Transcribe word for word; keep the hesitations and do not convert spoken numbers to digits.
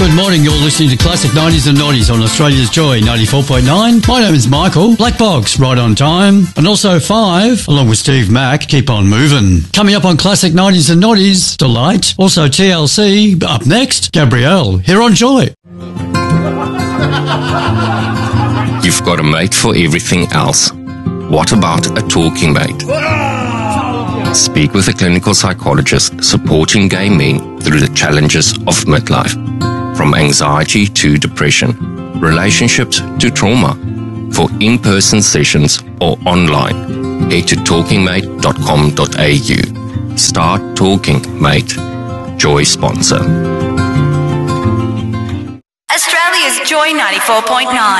Good morning, you're listening to Classic nineties and Noughties on Australia's Joy ninety-four point nine. My name is Michael. Black Box, Right on Time. And also Five, along with Steve Mack, Keep on Moving. Coming up on Classic nineties and Noughties, Delight. Also T L C. Up next, Gabrielle, here on Joy. You've got a mate for everything else. What about a talking mate? Speak with a clinical psychologist supporting gay men through the challenges of midlife. From anxiety to depression, relationships to trauma. For in-person sessions or online, head to talking mate dot com dot a u. Start Talking Mate. Joy sponsor. Australia's Joy ninety-four point nine.